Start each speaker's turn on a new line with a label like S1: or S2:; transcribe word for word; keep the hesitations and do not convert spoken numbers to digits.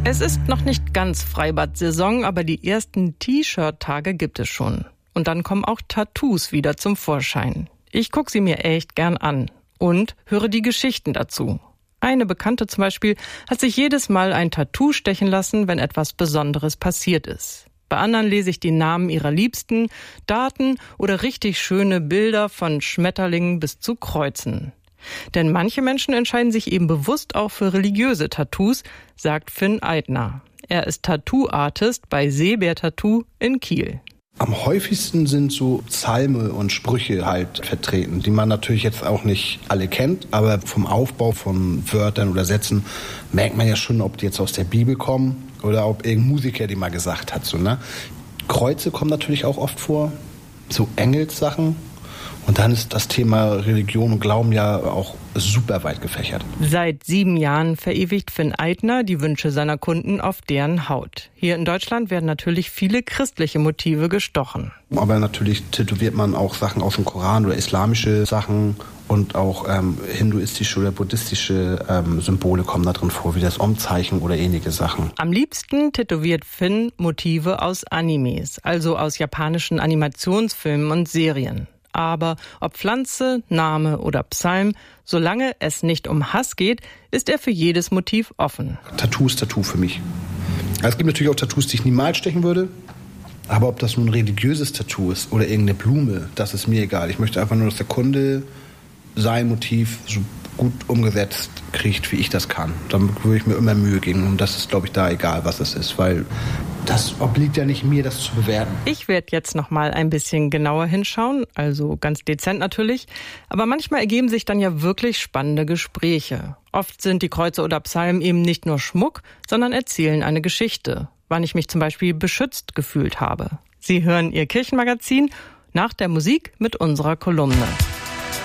S1: Es ist noch nicht ganz Freibad-Saison, aber die ersten T-Shirt-Tage gibt es schon. Und dann kommen auch Tattoos wieder zum Vorschein. Ich gucke sie mir echt gern an und höre die Geschichten dazu. Eine Bekannte zum Beispiel hat sich jedes Mal ein Tattoo stechen lassen, wenn etwas Besonderes passiert ist. Bei anderen lese ich die Namen ihrer Liebsten, Daten oder richtig schöne Bilder von Schmetterlingen bis zu Kreuzen. Denn manche Menschen entscheiden sich eben bewusst auch für religiöse Tattoos, sagt Finn Eitner. Er ist Tattoo-Artist bei Seebär Tattoo in Kiel.
S2: Am häufigsten sind so Psalme und Sprüche halt vertreten, die man natürlich jetzt auch nicht alle kennt, aber vom Aufbau von Wörtern oder Sätzen merkt man ja schon, ob die jetzt aus der Bibel kommen oder ob irgendein Musiker die mal gesagt hat. So, ne? Kreuze kommen natürlich auch oft vor, so Engelssachen. Und dann ist das Thema Religion und Glauben ja auch super weit gefächert.
S1: Seit sieben Jahren verewigt Finn Eitner die Wünsche seiner Kunden auf deren Haut. Hier in Deutschland werden natürlich viele christliche Motive gestochen.
S2: Aber natürlich tätowiert man auch Sachen aus dem Koran oder islamische Sachen und auch ähm, hinduistische oder buddhistische ähm, Symbole kommen da drin vor, wie das Om-Zeichen oder ähnliche Sachen.
S1: Am liebsten tätowiert Finn Motive aus Animes, also aus japanischen Animationsfilmen und Serien. Aber ob Pflanze, Name oder Psalm, solange es nicht um Hass geht, ist er für jedes Motiv offen.
S2: Tattoo ist Tattoo für mich. Es gibt natürlich auch Tattoos, die ich niemals stechen würde. Aber ob das nun ein religiöses Tattoo ist oder irgendeine Blume, das ist mir egal. Ich möchte einfach nur, dass der Kunde sein Motiv so gut umgesetzt kriegt, wie ich das kann. Damit würde ich mir immer Mühe geben. Und das ist, glaube ich, da egal, was es ist, weil das obliegt ja nicht mir, das zu bewerten.
S1: Ich werde jetzt noch mal ein bisschen genauer hinschauen, also ganz dezent natürlich. Aber manchmal ergeben sich dann ja wirklich spannende Gespräche. Oft sind die Kreuze oder Psalmen eben nicht nur Schmuck, sondern erzählen eine Geschichte, wann ich mich zum Beispiel beschützt gefühlt habe. Sie hören Ihr Kirchenmagazin nach der Musik mit unserer Kolumne.